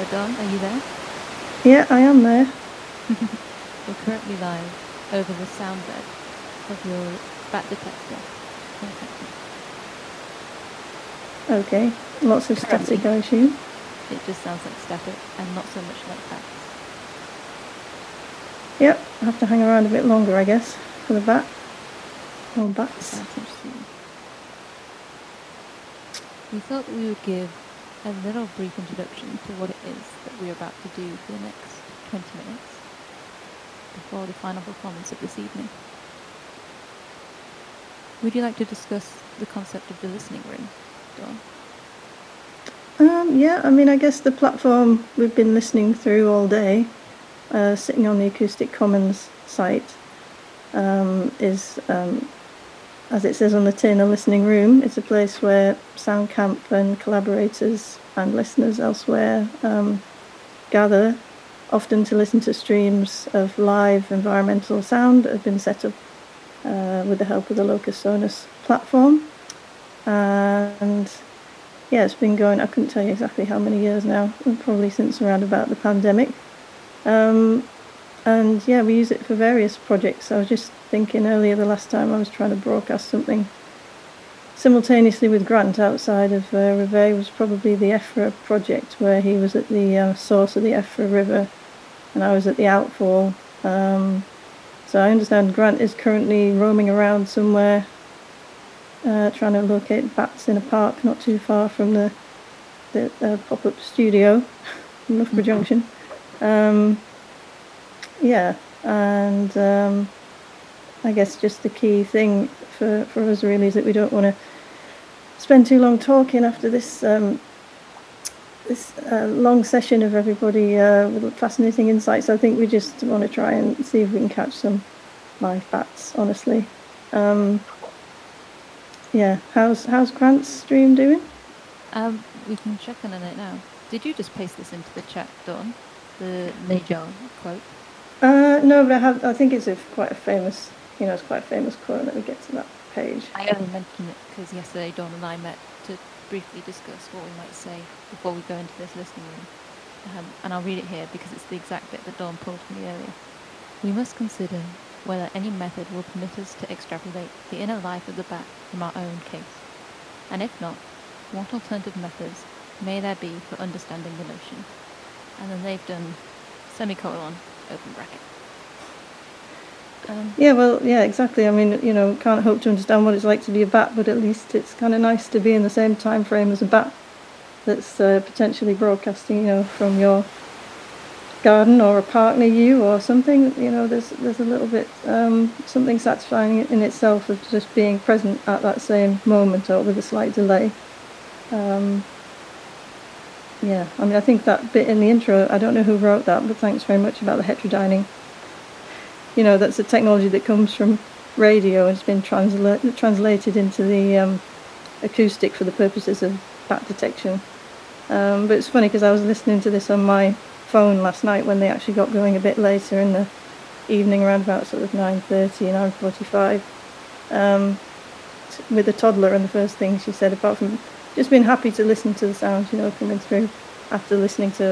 Dawn, are you there? Yeah, I am there. We're currently live over the sound bed of your bat detector. Okay, lots of Currently. static, I assume. It just sounds like static and not so much like bats. Yep, I have to hang around a bit longer, I guess, for the bat. Or bats. That's interesting. We thought we would give a little brief introduction to what it is that we're about to do for the next 20 minutes before the final performance of this evening. Would you like to discuss the concept of the listening room, Dawn? Yeah, I mean, I guess the platform we've been listening through all day, sitting on the Acoustic Commons site, is, as it says on the tin, a listening room. It's a place where SoundCamp and collaborators and listeners elsewhere gather, often to listen to streams of live environmental sound that have been set up with the help of the Locus Sonus platform. And yeah, it's been going, I couldn't tell you exactly how many years now, probably since around about the pandemic. And yeah, we use it for various projects. I was just thinking earlier, the last time I was trying to broadcast something simultaneously with Grant outside of Reveille was probably the Effra project, where he was at the source of the Effra River and I was at the outfall. So I understand Grant is currently roaming around somewhere, trying to locate bats in a park not too far from the pop-up studio in Loughborough Junction. Yeah, and I guess just the key thing for us really is that we don't want to spend too long talking after this long session of everybody with fascinating insights. I think we just want to try and see if we can catch some live bats, honestly. Yeah, how's Grant's stream doing? We can check on it now. Did you just paste this into the chat, Dawn? The Nejal quote? No, but I think it's quite a famous quote. Let me get to that page. I only mentioned it because yesterday Dawn and I met to briefly discuss what we might say before we go into this listening room. And I'll read it here because it's the exact bit that Dawn pulled from me earlier. We must consider whether any method will permit us to extrapolate the inner life of the bat from our own case. And if not, what alternative methods may there be for understanding the notion? And then they've done semicolon, open bracket. Yeah, exactly. I mean, can't hope to understand what it's like to be a bat, but at least it's kind of nice to be in the same time frame as a bat that's potentially broadcasting, from your garden or a park near you or something. There's a little bit something satisfying in itself of just being present at that same moment or with a slight delay. Yeah, I mean, I think that bit in the intro, I don't know who wrote that, but thanks very much about the heterodyning. That's a technology that comes from radio and it's been translated into the acoustic for the purposes of bat detection. But it's funny because I was listening to this on my phone last night when they actually got going a bit later in the evening, around about sort of 9:30, 9:45, with a toddler, and the first thing she said, apart from just being happy to listen to the sounds, coming through after listening to